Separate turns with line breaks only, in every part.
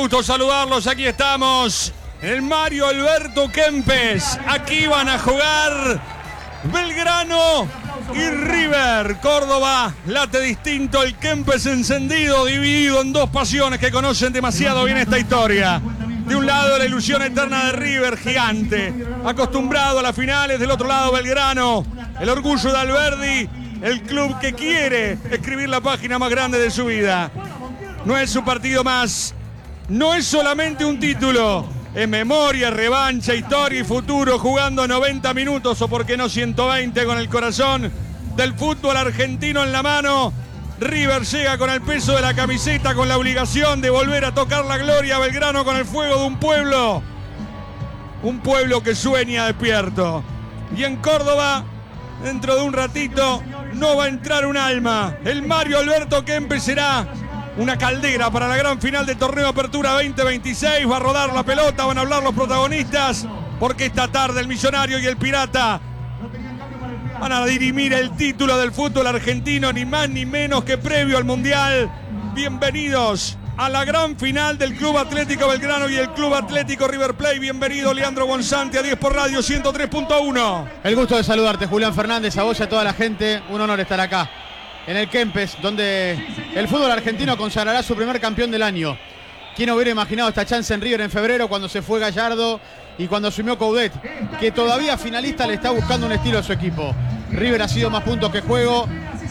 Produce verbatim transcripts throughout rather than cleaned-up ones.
gusto saludarlos, aquí estamos en el Mario Alberto Kempes. Aquí van a jugar Belgrano y River. Córdoba late distinto, el Kempes encendido, dividido en dos pasiones que conocen demasiado bien esta historia. De un lado la ilusión eterna de River, gigante, acostumbrado a las finales. Del otro lado Belgrano, el orgullo de Alberdi, el club que quiere escribir la página más grande de su vida. No es su partido más, no es solamente un título, es memoria, revancha, historia y futuro, jugando noventa minutos o por qué no ciento veinte con el corazón del fútbol argentino en la mano. River llega con el peso de la camiseta, con la obligación de volver a tocar la gloria. Belgrano con el fuego de un pueblo, un pueblo que sueña despierto. Y en Córdoba, dentro de un ratito, no va a entrar un alma. El Mario Alberto Kempes será una caldera para la gran final del torneo Apertura veinte veintiséis. Va a rodar la pelota, van a hablar los protagonistas, porque esta tarde el Millonario y el Pirata van a dirimir el título del fútbol argentino, ni más ni menos que previo al Mundial. Bienvenidos a la gran final del Club Atlético Belgrano y el Club Atlético River Plate. Bienvenido Leandro Gonzante a diez por Radio ciento tres punto uno.
El gusto de saludarte, Julián Fernández, a vos y a toda la gente. Un honor estar acá en el Kempes, donde el fútbol argentino consagrará su primer campeón del año. ¿Quién hubiera imaginado esta chance en River en febrero, cuando se fue Gallardo y cuando asumió Coudet, que todavía finalista le está buscando un estilo a su equipo? River ha sido más puntos que juego.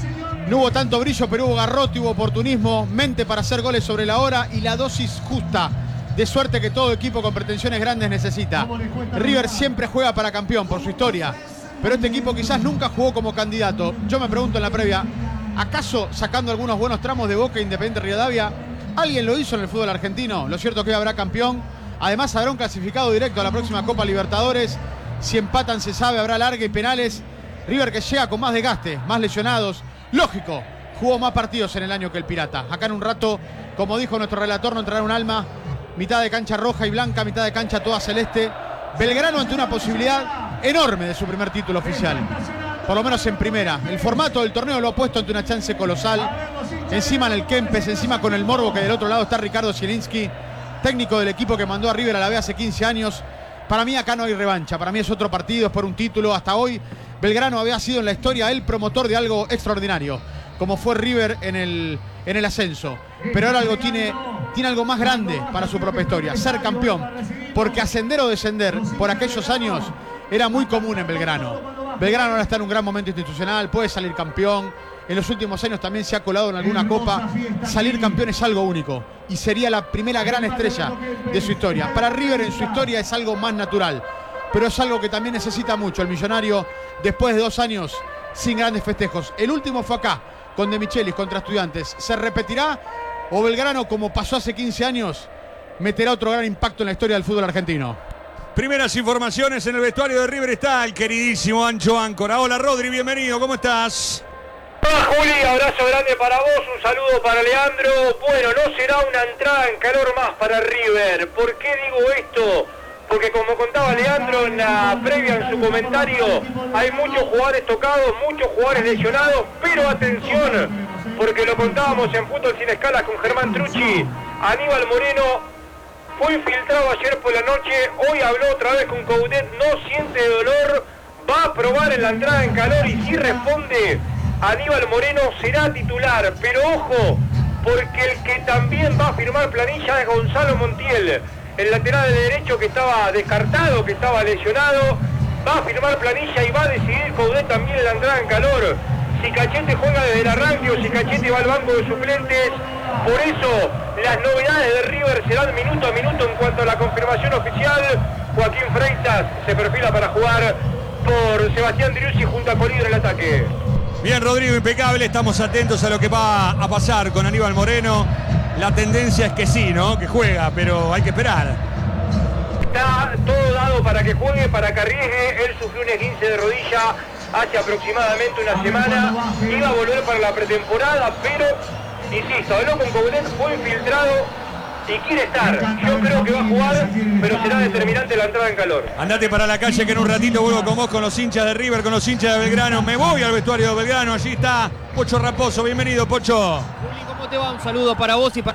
No hubo tanto brillo, pero hubo garrote, hubo oportunismo, mente para hacer goles sobre la hora y la dosis justa de suerte que todo equipo con pretensiones grandes necesita. River siempre juega para campeón por su historia, pero este equipo quizás nunca jugó como candidato. Yo me pregunto en la previa, ¿acaso sacando algunos buenos tramos de Boca e Independiente Rivadavia, alguien lo hizo en el fútbol argentino? Lo cierto es que hoy habrá campeón. Además habrá un clasificado directo a la próxima Copa Libertadores. Si empatan se sabe, habrá larga y penales. River que llega con más desgaste, más lesionados. Lógico, jugó más partidos en el año que el Pirata. Acá en un rato, como dijo nuestro relator, no entrará un alma. Mitad de cancha roja y blanca, mitad de cancha toda celeste. Belgrano ante una posibilidad enorme de su primer título oficial, por lo menos en primera. El formato del torneo lo ha puesto ante una chance colosal. Encima en el Kempes, encima con el morbo que del otro lado está Ricardo Zielinski, técnico del equipo que mandó a River a la B hace quince años. Para mí acá no hay revancha, para mí es otro partido, es por un título. Hasta hoy Belgrano había sido en la historia el promotor de algo extraordinario, como fue River en el, en el ascenso. Pero ahora algo tiene, tiene algo más grande para su propia historia, ser campeón. Porque ascender o descender por aquellos años era muy común en Belgrano. Belgrano ahora está en un gran momento institucional, puede salir campeón. En los últimos años también se ha colado en alguna copa. Salir campeón es algo único y sería la primera gran estrella de su historia. Para River en su historia es algo más natural, pero es algo que también necesita mucho el Millonario después de dos años sin grandes festejos. El último fue acá, con De Michelis contra Estudiantes. ¿Se repetirá o Belgrano, como pasó hace quince años, meterá otro gran impacto en la historia del fútbol argentino?
Primeras informaciones en el vestuario de River está el queridísimo Ancho Áncora. Hola Rodri, bienvenido, ¿cómo estás?
Hola Juli, abrazo grande para vos, un saludo para Leandro. Bueno, no será una entrada en calor más para River. ¿Por qué digo esto? Porque como contaba Leandro en la previa en su comentario, hay muchos jugadores tocados, muchos jugadores lesionados, pero atención, porque lo contábamos en Fútbol Sin Escalas con Germán Trucci, Aníbal Moreno fue infiltrado ayer por la noche, hoy habló otra vez con Coudet, no siente dolor, va a probar en la entrada en calor y si responde, Aníbal Moreno será titular. Pero ojo, porque el que también va a firmar planilla es Gonzalo Montiel, el lateral de derecho que estaba descartado, que estaba lesionado, va a firmar planilla y va a decidir Coudet también en la entrada en calor, si Cachete juega desde el arranque o si Cachete va al banco de suplentes. Por eso las novedades de River serán minuto a minuto en cuanto a la confirmación oficial. Joaquín Freitas se perfila para jugar por Sebastián Driussi junto a Colidio en el ataque.
Bien, Rodrigo, impecable. Estamos atentos a lo que va a pasar con Aníbal Moreno. La tendencia es que sí, ¿no? Que juega, pero hay que esperar.
Está todo dado para que juegue, para que arriesgue. Él sufrió un esguince de rodilla hace aproximadamente una semana. Iba a volver para la pretemporada, pero, insisto, habló con Coudet, fue infiltrado y quiere estar. Yo creo que va a jugar, pero será determinante la entrada en calor.
Andate para la calle que en un ratito vuelvo con vos, con los hinchas de River, con los hinchas de Belgrano. Me voy al vestuario de Belgrano, allí está Pocho Raposo. Bienvenido, Pocho.
Juli, ¿cómo te va? Un saludo para vos y para